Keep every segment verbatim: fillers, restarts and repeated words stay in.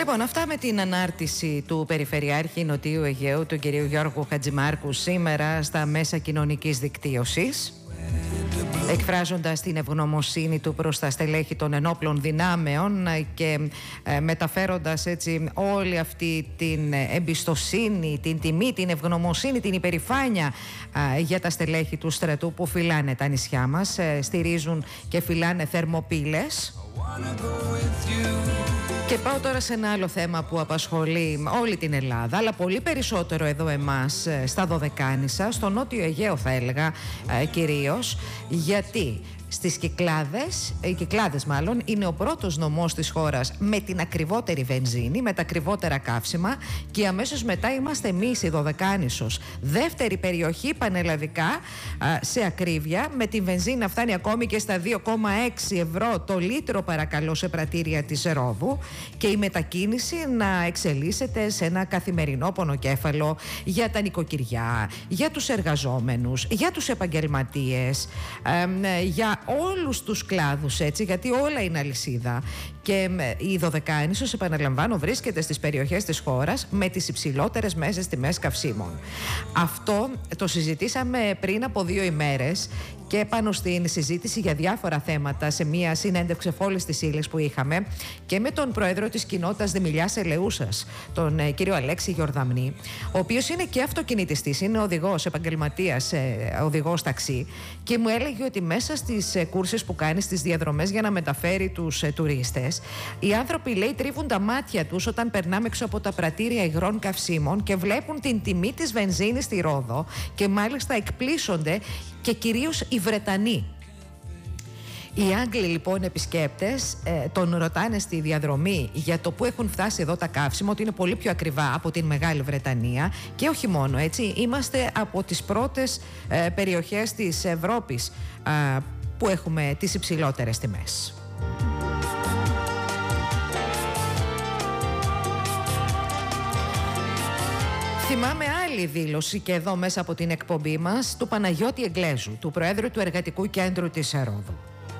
Λοιπόν, αυτά με την ανάρτηση του Περιφερειάρχη Νοτιού Αιγαίου, του κυρίου Γιώργου Χατζημάρκου, σήμερα στα μέσα κοινωνικής δικτύωσης, εκφράζοντας την ευγνωμοσύνη του προς τα στελέχη των ενόπλων δυνάμεων και ε, μεταφέροντας έτσι όλη αυτή την εμπιστοσύνη, την τιμή, την ευγνωμοσύνη, την υπερηφάνεια ε, για τα στελέχη του στρατού που φυλάνε τα νησιά μας, ε, στηρίζουν και φυλάνε θερμοπύλες. Και πάω τώρα σε ένα άλλο θέμα που απασχολεί όλη την Ελλάδα, αλλά πολύ περισσότερο εδώ εμάς στα Δωδεκάνησα, στο Νότιο Αιγαίο θα έλεγα ε, κυρίως, γιατί στις Κυκλάδες, οι Κυκλάδες μάλλον, είναι ο πρώτος νομός της χώρας με την ακριβότερη βενζίνη, με τα ακριβότερα καύσιμα, και αμέσως μετά είμαστε εμείς η Δωδεκάνησος. Δεύτερη περιοχή πανελλαδικά σε ακρίβεια, με την βενζίνη να φτάνει ακόμη και στα δύο κόμμα έξι ευρώ το λίτρο, παρακαλώ, σε πρατήρια της Ρόδου, και η μετακίνηση να εξελίσσεται σε ένα καθημερινό πονοκέφαλο για τα νοικοκυριά, για τους εργαζόμενους, για τους επαγγελματίες, ε, για όλους τους κλάδους, έτσι, γιατί όλα είναι αλυσίδα. Και η Δωδεκάνησος, επαναλαμβάνω, βρίσκεται στις περιοχές της χώρας με τις υψηλότερες μέσες τιμές καυσίμων. Αυτό το συζητήσαμε πριν από δύο ημέρες και πάνω στην συζήτηση για διάφορα θέματα σε μια συνέντευξη φόλης της ύλης που είχαμε και με τον πρόεδρο της κοινότητας Δημηλιάς Ελεούσας, τον ε, κύριο Αλέξη Γιορδαμνή, ο οποίος είναι και αυτοκινητιστής, είναι οδηγός, επαγγελματίας, ε, οδηγός ταξί, και μου έλεγε ότι μέσα στις ε, κούρσεις που κάνει, στις διαδρομές για να μεταφέρει τους ε, τουρίστες, οι άνθρωποι, λέει, τρίβουν τα μάτια τους όταν περνάμε έξω από τα πρατήρια υγρών καυσίμων και βλέπουν την τιμή της βενζίνης στη Ρόδο, και μάλιστα εκπλήσονται, και κυρίως οι Βρετανοί. Οι Άγγλοι λοιπόν επισκέπτες ε, τον ρωτάνε στη διαδρομή για το που έχουν φτάσει εδώ τα καύσιμα, ότι είναι πολύ πιο ακριβά από την Μεγάλη Βρετανία, και όχι μόνο, έτσι, είμαστε από τις πρώτες ε, περιοχές της Ευρώπης ε, που έχουμε τις υψηλότερες τιμές. Θυμάμαι άλλη δήλωση και εδώ μέσα από την εκπομπή μας του Παναγιώτη Εγγλέζου, του Προέδρου του Εργατικού Κέντρου της Ρόδου,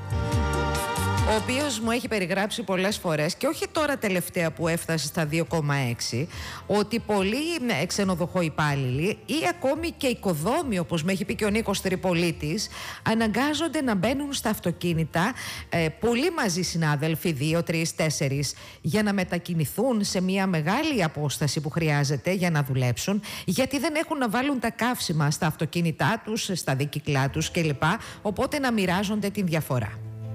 ο οποίος μου έχει περιγράψει πολλές φορές, και όχι τώρα τελευταία που έφτασε στα δύο κόμμα έξι, ότι πολλοί ξενοδοχοϊπάλληλοι ή ακόμη και οικοδόμοι, όπως με έχει πει και ο Νίκος Τριπολίτης, αναγκάζονται να μπαίνουν στα αυτοκίνητα ε, πολλοί μαζί συνάδελφοι, δύο, τρεις, τέσσερις, για να μετακινηθούν σε μια μεγάλη απόσταση που χρειάζεται για να δουλέψουν, γιατί δεν έχουν να βάλουν τα καύσιμα στα αυτοκίνητά τους, στα δίκυκλά τους κλπ. Οπότε να μοιράζονται την διαφορά.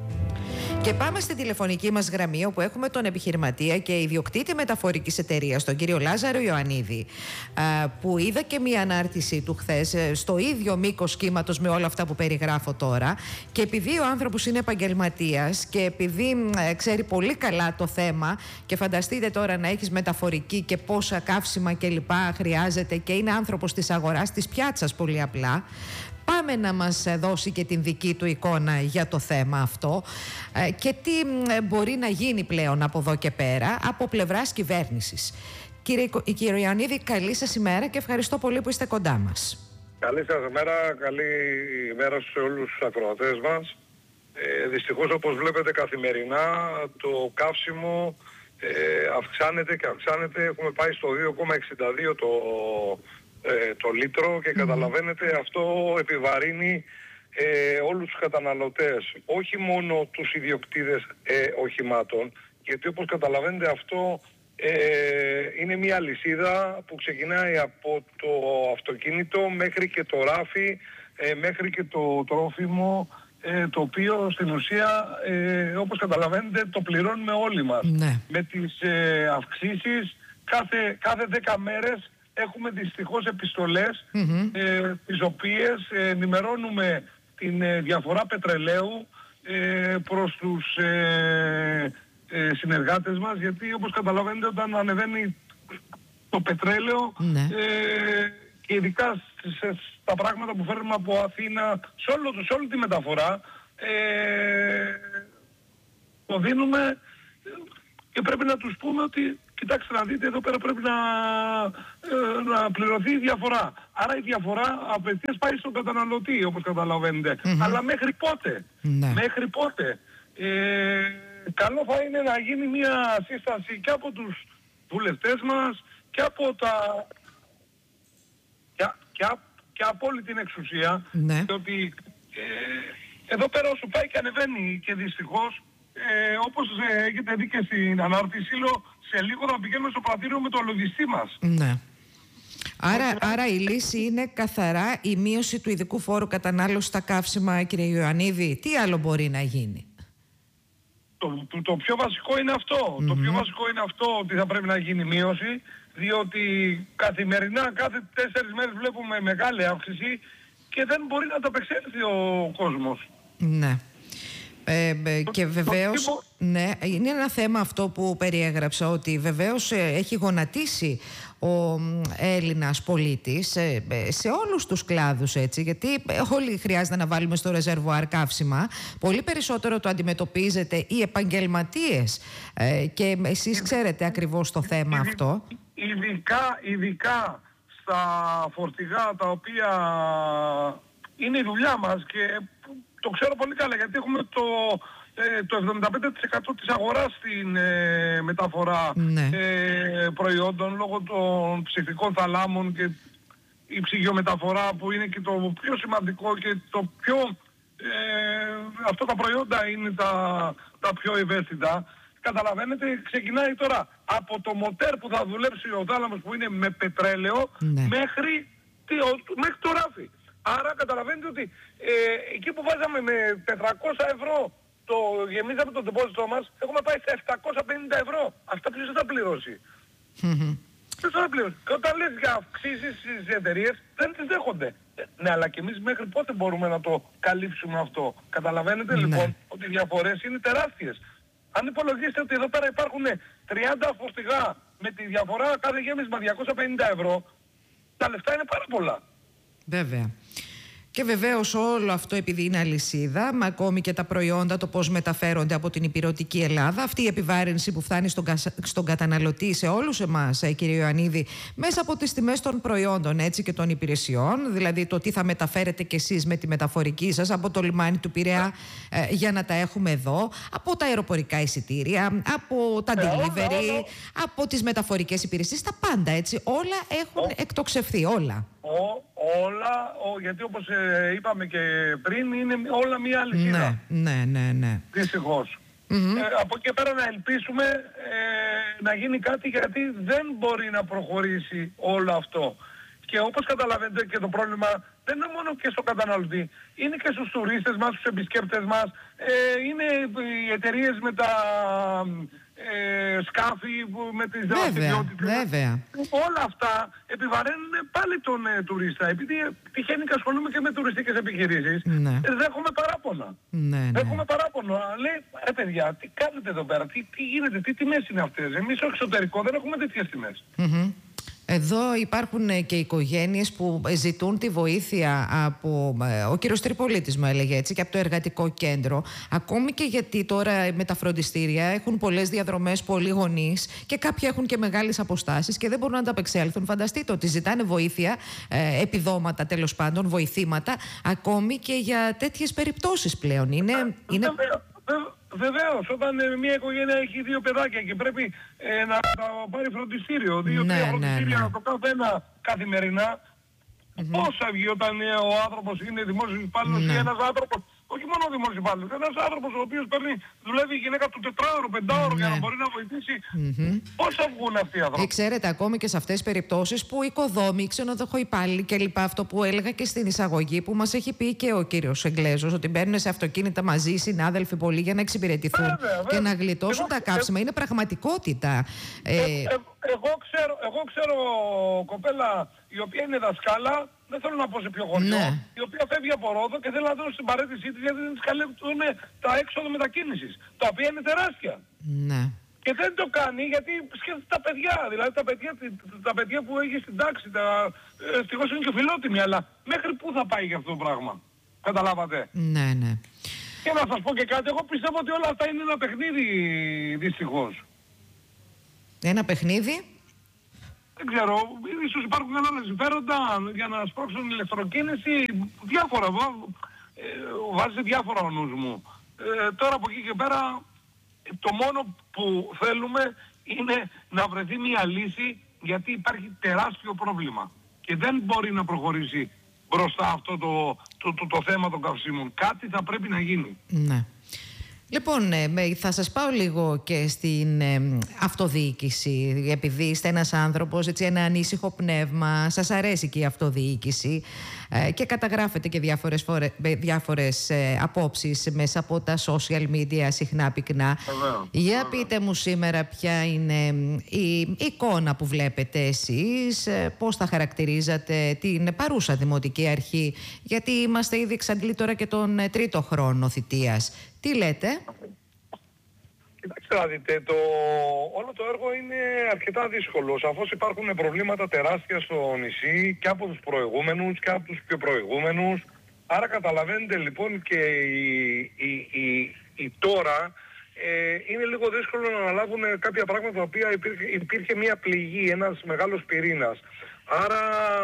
Και πάμε στην τηλεφωνική μας γραμμή, όπου έχουμε τον επιχειρηματία και ιδιοκτήτη μεταφορικής εταιρείας, τον κύριο Λάζαρο Ιωαννίδη, που είδα και μία ανάρτηση του χθες στο ίδιο μήκος κύματος με όλα αυτά που περιγράφω τώρα, και επειδή ο άνθρωπος είναι επαγγελματίας και επειδή ξέρει πολύ καλά το θέμα, και φανταστείτε τώρα να έχεις μεταφορική και πόσα καύσιμα και λοιπά χρειάζεται, και είναι άνθρωπος της αγοράς, της πιάτσας πολύ απλά, πάμε να μας δώσει και την δική του εικόνα για το θέμα αυτό και τι μπορεί να γίνει πλέον από εδώ και πέρα από πλευράς κυβέρνησης. Κύριε, κύριε Ιωαννίδη, καλή σας ημέρα και ευχαριστώ πολύ που είστε κοντά μας. Καλή σας ημέρα, καλή ημέρα σε όλους τους ακροατές μας. Ε, δυστυχώς, όπως βλέπετε καθημερινά, το καύσιμο ε, αυξάνεται και αυξάνεται. Έχουμε πάει στο δύο κόμμα εξήντα δύο το... Ε, το λίτρο, και mm-hmm. καταλαβαίνετε, αυτό επιβαρύνει ε, όλους τους καταναλωτές, όχι μόνο τους ιδιοκτήτες ε, οχημάτων, γιατί όπως καταλαβαίνετε αυτό ε, είναι μια αλυσίδα που ξεκινάει από το αυτοκίνητο μέχρι και το ράφι, ε, μέχρι και το τρόφιμο, ε, το οποίο στην ουσία ε, όπως καταλαβαίνετε το πληρώνουμε όλοι μας. Mm-hmm. Με τις ε, αυξήσεις κάθε, κάθε δέκα μέρες έχουμε δυστυχώς επιστολές mm-hmm. ε, τις οποίες ε, ενημερώνουμε την ε, διαφορά πετρελαίου ε, προς τους ε, ε, συνεργάτες μας, γιατί όπως καταλαβαίνετε όταν ανεβαίνει το πετρέλαιο mm-hmm. ε, και ειδικά στα πράγματα που φέρνουμε από Αθήνα σε, όλο, σε όλη τη μεταφορά ε, το δίνουμε και πρέπει να τους πούμε ότι κοιτάξτε να δείτε, εδώ πέρα πρέπει να, ε, να πληρωθεί η διαφορά. Άρα η διαφορά απευθείας πάει στον καταναλωτή, όπως καταλαβαίνετε. Mm-hmm. Αλλά μέχρι πότε. Ναι. Μέχρι πότε. Ε, καλό θα είναι να γίνει μια σύσταση και από τους βουλευτές μας και από τα... και, και, και από όλη την εξουσία. Ναι. Διότι ε, εδώ πέρα όσο πάει και ανεβαίνει και δυστυχώς, ε, όπως ε, έχετε δει και στην ανάρτηση, σε λίγο θα πηγαίνουμε στο πρατήριο με το λογιστή μας. Ναι. Άρα, άρα η λύση είναι καθαρά η μείωση του ειδικού φόρου κατανάλωσης στα καύσιμα, κύριε Ιωαννίδη. Τι άλλο μπορεί να γίνει? Το, το, το πιο βασικό είναι αυτό. Mm-hmm. Το πιο βασικό είναι αυτό, ότι θα πρέπει να γίνει μείωση, διότι καθημερινά, κάθε τέσσερις μέρες βλέπουμε μεγάλη αύξηση και δεν μπορεί να το απεξέλθει ο κόσμος. Ναι. Ε, και βεβαίως, το... ναι, είναι ένα θέμα αυτό που περιέγραψα, ότι βεβαίως έχει γονατίσει ο Έλληνας πολίτης σε, σε όλους τους κλάδους, έτσι, γιατί όλοι χρειάζεται να βάλουμε στο ρεζερβουάρ καύσιμα. Πολύ περισσότερο το αντιμετωπίζετε οι επαγγελματίες ε, και εσείς ξέρετε ακριβώς το θέμα Ειδι, αυτό. Ειδικά, ειδικά στα φορτηγά, τα οποία είναι η δουλειά μας και το ξέρω πολύ καλά, γιατί έχουμε το, ε, το εβδομήντα πέντε τοις εκατό της αγοράς στην ε, μεταφορά ναι. ε, προϊόντων, λόγω των ψυχικών θαλάμων και η ψυγειομεταφορά που είναι και το πιο σημαντικό και το πιο... Ε, αυτά τα προϊόντα είναι τα, τα πιο ευαίσθητα. Καταλαβαίνετε, ξεκινάει τώρα από το μοτέρ που θα δουλέψει ο θάλαμος που είναι με πετρέλαιο, ναι. μέχρι, μέχρι το ράφι. Άρα καταλαβαίνετε ότι ε, εκεί που βάζαμε με τετρακόσια ευρώ το γεμίζαμε το ντεπόζιτό μας, έχουμε πάει σε επτακόσια πενήντα ευρώ. Αυτά ποιος θα πληρώσει? Mm-hmm. Ποιος θα πληρώσει? Και όταν λες για αυξήσεις στις εταιρείες δεν τις δέχονται. Ε, ναι, αλλά και εμείς μέχρι πότε μπορούμε να το καλύψουμε αυτό? Καταλαβαίνετε ναι. λοιπόν ότι οι διαφορές είναι τεράστιες. Αν υπολογίσετε ότι εδώ πέρα υπάρχουν τριάντα φορτηγά με τη διαφορά κάθε γέμισμα διακόσια πενήντα ευρώ, τα λεφτά είναι πάρα πολλά. Βέβαια. Και βεβαίως όλο αυτό, επειδή είναι αλυσίδα, μα ακόμη και τα προϊόντα, το πώς μεταφέρονται από την υπηρετική Ελλάδα, αυτή η επιβάρυνση που φτάνει στον, στον καταναλωτή, σε όλους εμάς, ε, κύριε Ιωαννίδη, μέσα από τις τιμές των προϊόντων, έτσι, και των υπηρεσιών, δηλαδή το τι θα μεταφέρετε κι εσείς με τη μεταφορική σας από το λιμάνι του Πειραιά ε, για να τα έχουμε εδώ, από τα αεροπορικά εισιτήρια, από τα delivery, από τις μεταφορικές υπηρεσίες, τα πάντα, έτσι, όλα έχουν εκτοξευθεί, όλα. Ό, όλα, ο, γιατί όπως ε, είπαμε και πριν, είναι όλα μία αλυσίδα. Ναι, ναι, ναι, ναι. Δυστυχώς. Mm-hmm. Ε, από εκεί πέρα να ελπίσουμε ε, να γίνει κάτι, γιατί δεν μπορεί να προχωρήσει όλο αυτό. Και όπως καταλαβαίνετε, και το πρόβλημα δεν είναι μόνο και στο καταναλωτή, είναι και στους τουρίστες μας, στους επισκέπτες μας, ε, είναι οι εταιρείες με τα... Ε, σκάφη με τις δραστηριότητες. Βέβαια. Όλα αυτά επιβαρύνουν πάλι τον ε, τουρίστα. Επειδή τυχαίνει και ασχολούμαι και με τουριστικές επιχειρήσεις, ναι. ε, δέχομαι παράπονα. Ναι, ναι. Έχουμε παράπονα. Λέει, ρε παιδιά, τι κάνετε εδώ πέρα, τι, τι γίνεται, τι τιμές είναι αυτές? Εμείς στο εξωτερικό δεν έχουμε τέτοιες τιμές. Mm-hmm. Εδώ υπάρχουν και οικογένειες που ζητούν τη βοήθεια από, ο κύριος Τριπολίτης μου έλεγε έτσι, και από το εργατικό κέντρο, ακόμη και γιατί τώρα με τα φροντιστήρια έχουν πολλές διαδρομές, πολλοί γονείς και κάποιοι έχουν και μεγάλες αποστάσεις και δεν μπορούν να ανταπεξέλθουν. Φανταστείτε ότι ζητάνε βοήθεια, ε, επιδόματα τέλος πάντων, βοηθήματα, ακόμη και για τέτοιες περιπτώσεις πλέον. Είναι... είναι... Βεβαίως, όταν ε, μια οικογένεια έχει δύο παιδάκια και πρέπει ε, να, να πάρει φροντιστήριο, δύο-τρία ναι, φροντιστήρια ναι, ναι. να το κάθε ένα καθημερινά, mm-hmm. πώς θα βγει όταν ε, ο άνθρωπος είναι δημόσιος υπάλληλος ναι. ή ένας άνθρωπος, όχι μόνο δημόσιος υπάλληλος, ένας άνθρωπος ο οποίος παίρνει, δουλεύει η γυναίκα του τετράωρο, πεντάωρο ναι. για να μπορεί να βοηθήσει, mm-hmm. πώς θα βγουν αυτοί οι άνθρωποι? Ε, ξέρετε, ακόμη και σε αυτές τις περιπτώσεις που οικοδόμοι, ξενοδοχοϊπάλληλοι και λοιπά, αυτό που έλεγα και στην εισαγωγή που μας έχει πει και ο κύριος Εγγλέζος, ότι μπαίνουν σε αυτοκίνητα μαζί οι συνάδελφοι πολλοί για να εξυπηρετηθούν βέβαια, βέβαια. και να γλιτώσουν εγώ, τα καύσιμα. Ε, είναι πραγματικότητα. Ε, ε, ε, εγώ, ξέρω, εγώ ξέρω κοπέλα η οποία είναι δασκάλα, δεν θέλω να πω σε ποιο χωριό, ναι. η οποία φεύγει από Ρόδο και θέλει να δώσει την παρέτησή της γιατί δεν της καλύπτουν τα έξοδα μετακίνησης, τα οποία είναι τεράστια. Ναι. Και δεν το κάνει γιατί σκέφτεται τα παιδιά, δηλαδή τα παιδιά, τα παιδιά που έχει στην τάξη, τα, ευτυχώς είναι και φιλότιμοι, αλλά μέχρι πού θα πάει για αυτό το πράγμα? Καταλάβατε? Ναι, ναι. Και να σας πω και κάτι, εγώ πιστεύω ότι όλα αυτά είναι ένα παιχνίδι, δυστυχώς. Ένα παιχνίδι? Δεν ξέρω, ίσως υπάρχουν άλλα συμφέροντα για να σπρώξουν ηλεκτροκίνηση, διάφορα, ε, βάζει διάφορα ο νους μου. Ε, τώρα από εκεί και πέρα, το μόνο που θέλουμε είναι να βρεθεί μια λύση, γιατί υπάρχει τεράστιο πρόβλημα και δεν μπορεί να προχωρήσει μπροστά αυτό το, το, το, το θέμα των καυσίμων. Κάτι θα πρέπει να γίνει. Ναι. Λοιπόν, θα σας πάω λίγο και στην αυτοδιοίκηση, επειδή είστε ένας άνθρωπος, έτσι, ένα ανήσυχο πνεύμα, σας αρέσει και η αυτοδιοίκηση και καταγράφετε και διάφορες, φορές, διάφορες απόψεις μέσα από τα social media συχνά πυκνά. Βέβαια. Για Βέβαια. πείτε μου σήμερα ποια είναι η εικόνα που βλέπετε εσείς, πώς θα χαρακτηρίζατε την παρούσα Δημοτική Αρχή, γιατί είμαστε ήδη εξαντλεί τώρα και τον τρίτο χρόνο θητείας. Τι λέτε? Κοιτάξτε να δείτε, το... όλο το έργο είναι αρκετά δύσκολο. Σαφώς υπάρχουν προβλήματα τεράστια στο νησί και από τους προηγούμενους και από τους πιο προηγούμενους. Άρα καταλαβαίνετε λοιπόν και η, η, η, η τώρα ε, είναι λίγο δύσκολο να αναλάβουν κάποια πράγματα τα οποία υπήρχε, υπήρχε μια πληγή, ένας μεγάλος πυρήνας. Άρα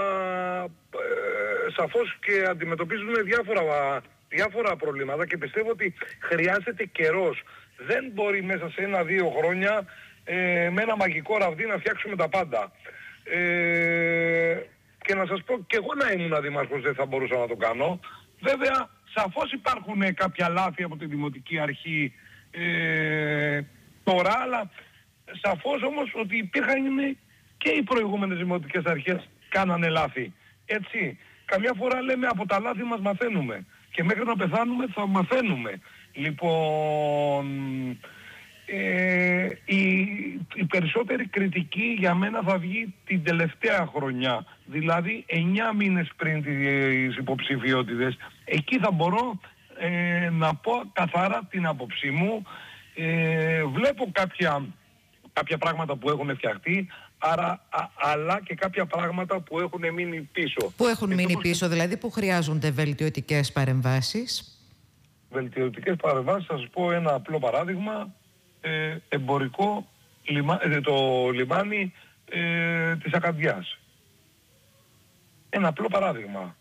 ε, σαφώς και αντιμετωπίζουμε διάφορα... διάφορα προβλήματα και πιστεύω ότι χρειάζεται καιρός. Δεν μπορεί μέσα σε ένα-δύο χρόνια ε, με ένα μαγικό ραβδί να φτιάξουμε τα πάντα. Ε, και να σας πω, και εγώ να ήμουν δήμαρχος δεν θα μπορούσα να το κάνω. Βέβαια, σαφώς υπάρχουν κάποια λάθη από τη Δημοτική Αρχή ε, τώρα, αλλά σαφώς όμως ότι υπήρχαν και οι προηγούμενες δημοτικές αρχές κάνανε λάθη. Έτσι, καμιά φορά λέμε από τα λάθη μας μαθαίνουμε. Και μέχρι να πεθάνουμε θα μαθαίνουμε. Λοιπόν, ε, η, η περισσότερη κριτική για μένα θα βγει την τελευταία χρονιά. Δηλαδή εννιά μήνες πριν τις υποψηφιότητες. Εκεί θα μπορώ ε, να πω καθαρά την άποψή μου. Ε, βλέπω κάποια, κάποια πράγματα που έχουν φτιαχτεί, άρα, α, αλλά και κάποια πράγματα που έχουν μείνει πίσω. Που έχουν ε, μείνει όπως... πίσω, δηλαδή που χρειάζονται βελτιωτικές παρεμβάσεις. Βελτιωτικές παρεμβάσεις, θα σας πω ένα απλό παράδειγμα. Ε, εμπορικό λιμα... ε, το λιμάνι ε, της Ακαντιάς. Ένα απλό παράδειγμα.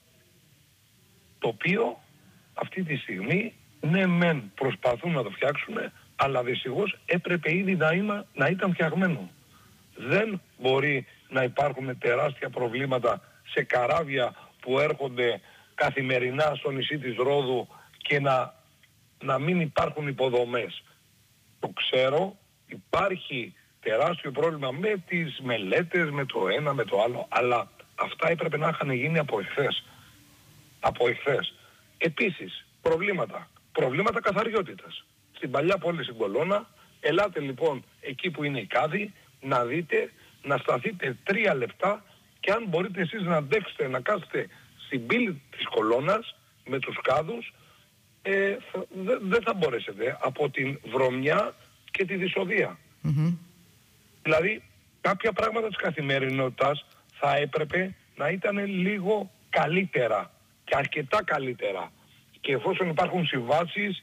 Το οποίο αυτή τη στιγμή, ναι μεν προσπαθούν να το φτιάξουν, αλλά δυστυχώς έπρεπε ήδη να, είμα... να ήταν φτιαγμένο. Δεν μπορεί να υπάρχουν τεράστια προβλήματα σε καράβια που έρχονται καθημερινά στο νησί της Ρόδου και να, να μην υπάρχουν υποδομές. Το ξέρω, υπάρχει τεράστιο πρόβλημα με τις μελέτες, με το ένα, με το άλλο, αλλά αυτά έπρεπε να είχαν γίνει από εχθές. Από εχθές. Επίσης, προβλήματα. Προβλήματα καθαριότητας. Στην παλιά πόλη στην Κολώνα, ελάτε λοιπόν εκεί που είναι η Κάδη, να δείτε, να σταθείτε τρία λεπτά και αν μπορείτε εσείς να αντέξετε να κάτσετε στην πύλη της Κολώνας με τους κάδους, ε, δεν δε θα μπορέσετε από την βρωμιά και τη δυσοδεία. Mm-hmm. Δηλαδή κάποια πράγματα της καθημερινότητας θα έπρεπε να ήταν λίγο καλύτερα και αρκετά καλύτερα. Και εφόσον υπάρχουν συμβάσεις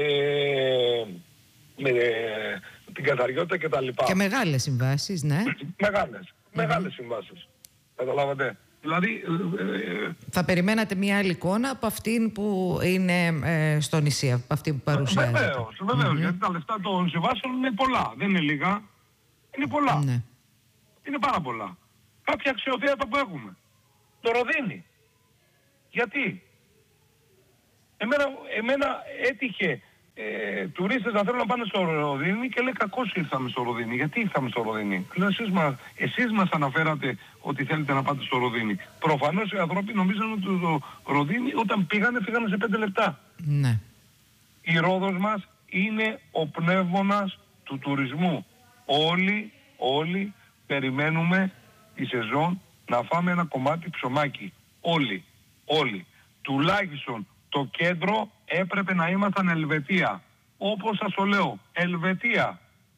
ε, με ε, την καθαριότητα και τα λοιπά. Και μεγάλες συμβάσεις, ναι. Μεγάλες. Mm-hmm. Μεγάλες συμβάσεις. Καταλάβατε. Δηλαδή... Ε, ε, θα περιμένατε μια άλλη εικόνα από αυτήν που είναι ε, στο νησί, από αυτή που παρουσιάζεται. Βεβαίως, βεβαίως. Mm-hmm. Γιατί τα λεφτά των συμβάσεων είναι πολλά. Δεν είναι λίγα. Είναι πολλά. Ναι. Είναι πάρα πολλά. Κάποια αξιοθέατα που έχουμε. Το Ροδίνι. Γιατί. Εμένα, εμένα έτυχε ε, τουρίστες να θέλουν να πάνε στο Ροδίνι και λέει κακώς ήρθαμε στο Ροδίνι. Γιατί ήρθαμε στο Ροδίνι. Λέω εσείς μας, εσείς μας αναφέρατε ότι θέλετε να πάτε στο Ροδίνι. Προφανώς οι άνθρωποι νομίζαν ότι το Ροδίνι όταν πήγανε φύγανε σε πέντε λεπτά. Ναι. Η Ρόδος μας είναι ο πνεύμονας του τουρισμού. Όλοι, όλοι περιμένουμε τη σεζόν να φάμε ένα κομμάτι ψωμάκι. Όλοι, όλοι. Τουλάχιστον το κέντρο έπρεπε να ήμασταν Ελβετία. Όπως σας το λέω, Ελβετία.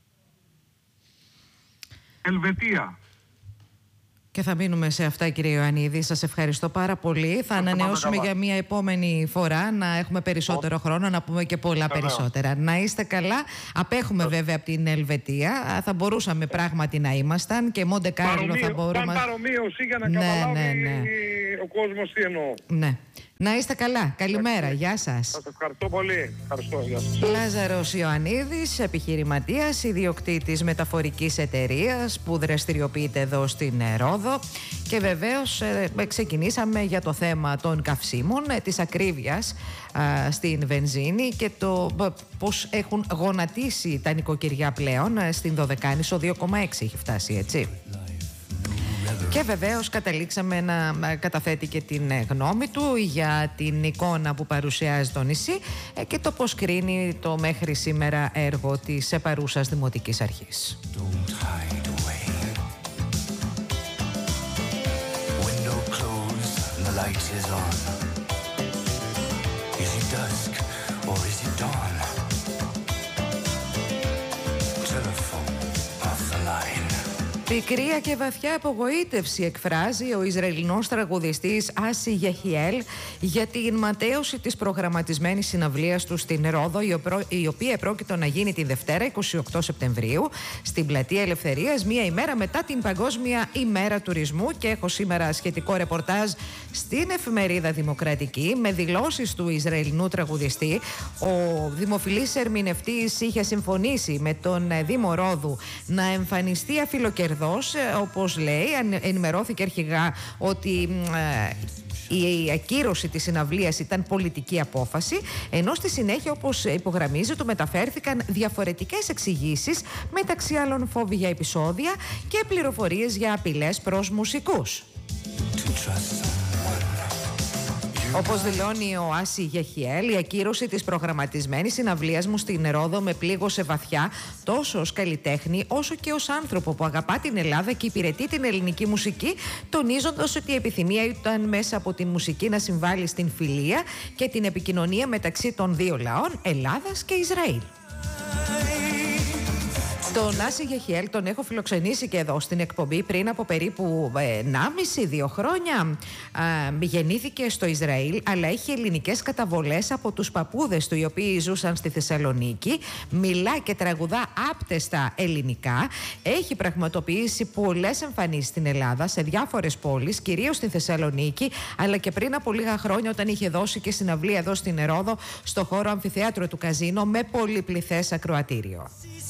Ελβετία. Και θα μείνουμε σε αυτά, κύριε Ιωαννίδη. Σας ευχαριστώ πάρα πολύ. Θα ανανεώσουμε για μια επόμενη φορά να έχουμε περισσότερο χρόνο, να πούμε και πολλά περισσότερα. Να είστε καλά. Απέχουμε βέβαια από την Ελβετία. Θα μπορούσαμε πράγματι να ήμασταν και Μοντε Κάρλο θα μπορούμε. Σαν παρομοίωση για να καταλάβει ο κόσμος τι εννοώ. Ναι. Να είστε καλά. Καλημέρα. Γεια σας. Σας ευχαριστώ πολύ. Ευχαριστώ. Γεια σας. Λάζαρος Ιωαννίδης, επιχειρηματίας, ιδιοκτήτης μεταφορικής εταιρείας που δραστηριοποιείται εδώ στην Ρόδο. Και βεβαίως ε, ξεκινήσαμε για το θέμα των καυσίμων, ε, της ακρίβειας ε, στην βενζίνη και το ε, πώς έχουν γονατίσει τα νοικοκυριά πλέον ε, στην Δωδεκάνησο. Δύο κόμμα έξι έχει φτάσει, έτσι. Και βεβαίως καταλήξαμε να καταθέτει και την γνώμη του για την εικόνα που παρουσιάζει το νησί και το πώς κρίνει το μέχρι σήμερα έργο της παρούσας Δημοτικής Αρχής. Πικρία και βαθιά απογοήτευση εκφράζει ο Ισραηλινός τραγουδιστής Άσι Γεχιέλ για την ματαίωση της προγραμματισμένης συναυλίας του στην Ρόδο, η οποία πρόκειται να γίνει τη Δευτέρα εικοστή όγδοη Σεπτεμβρίου στην Πλατεία Ελευθερίας, μία ημέρα μετά την Παγκόσμια ημέρα τουρισμού. Και έχω σήμερα σχετικό ρεπορτάζ στην εφημερίδα Δημοκρατική με δηλώσεις του Ισραηλινού τραγουδιστή. Ο δημοφιλής ερμηνευτής είχε συμφωνήσει με τον Δήμο Ρόδου να εμφανιστεί αφιλοκερδός, όπως λέει. Ενημερώθηκε αρχικά ότι η ακύρωση της συναυλίας ήταν πολιτική απόφαση, ενώ στη συνέχεια, όπως υπογραμμίζει, του μεταφέρθηκαν διαφορετικές εξηγήσεις, μεταξύ άλλων φόβοι για επεισόδια και πληροφορίες για απειλές προς μουσικούς. Όπως δηλώνει ο Άσι Γεχιέλ, η ακύρωση της προγραμματισμένης συναυλίας μου στην Ρόδο με πλήγωσε βαθιά, τόσο ως καλλιτέχνη όσο και ως άνθρωπο που αγαπά την Ελλάδα και υπηρετεί την ελληνική μουσική, τονίζοντας ότι η επιθυμία ήταν μέσα από την μουσική να συμβάλλει στην φιλία και την επικοινωνία μεταξύ των δύο λαών, Ελλάδας και Ισραήλ. Τον Άσι Γεχιέλ τον έχω φιλοξενήσει και εδώ στην εκπομπή πριν από περίπου ενάμιση δύο χρόνια. Ε, γεννήθηκε στο Ισραήλ, αλλά έχει ελληνικές καταβολές από τους παππούδες του, οι οποίοι ζούσαν στη Θεσσαλονίκη. Μιλά και τραγουδά άπτεστα ελληνικά. Έχει πραγματοποιήσει πολλές εμφανίσεις στην Ελλάδα, σε διάφορες πόλεις, κυρίως στη Θεσσαλονίκη, αλλά και πριν από λίγα χρόνια, όταν είχε δώσει και συναυλία εδώ στην Ρόδο, στο χώρο αμφιθέατρο του Καζίνο, με πολυπληθές ακροατήριο.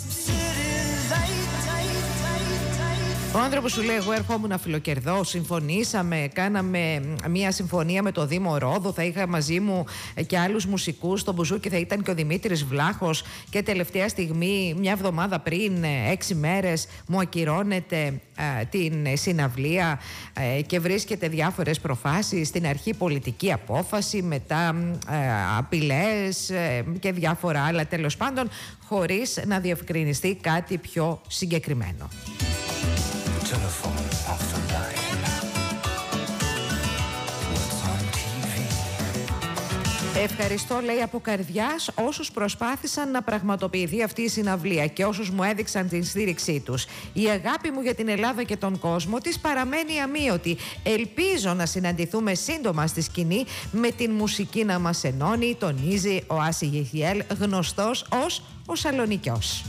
Ο άνθρωπος σου λέει: εγώ ερχόμουν να φιλοκερδώ, συμφωνήσαμε, κάναμε μια συμφωνία με το Δήμο Ρόδου, θα είχα μαζί μου και άλλους μουσικούς, στο μπουζούκι θα ήταν και ο Δημήτρης Βλάχος, και τελευταία στιγμή, μια εβδομάδα πριν, έξι μέρες, μου ακυρώνεται α, την συναυλία α, και βρίσκεται διάφορες προφάσεις, στην αρχή πολιτική απόφαση, μετά α, απειλές α, και διάφορα άλλα, τέλος πάντων, χωρίς να διευκρινιστεί κάτι πιο συγκεκριμένο. Ευχαριστώ, λέει, από καρδιάς όσους προσπάθησαν να πραγματοποιηθεί αυτή η συναυλία και όσους μου έδειξαν την στήριξή τους. Η αγάπη μου για την Ελλάδα και τον κόσμο της παραμένει αμείωτη. Ελπίζω να συναντηθούμε σύντομα στη σκηνή με την μουσική να μας ενώνει, τονίζει ο Άσι Γεχιέλ, γνωστός ως ο Σαλονικιός.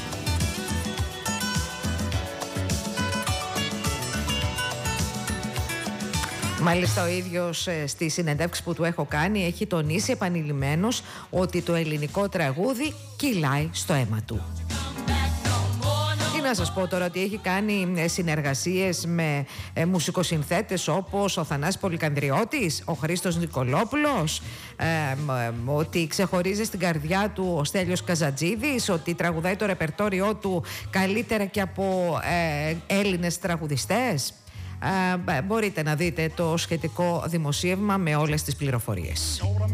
Μάλιστα, ο ίδιος στη συνεντεύξη που του έχω κάνει έχει τονίσει επανειλημμένος ότι το ελληνικό τραγούδι κυλάει στο αίμα του. Τι να σας πω τώρα, ότι έχει κάνει συνεργασίες με ε, μουσικοσυνθέτες όπως ο Θανάσης Πολυκανδριώτης, ο Χρήστος Νικολόπουλος, ε, ε, ότι ξεχωρίζει στην καρδιά του ο Στέλιος Καζατζίδης, ότι τραγουδάει το ρεπερτόριό του καλύτερα και από ε, Έλληνες τραγουδιστές. Uh, μπορείτε να δείτε το σχετικό δημοσίευμα με όλες τις πληροφορίες.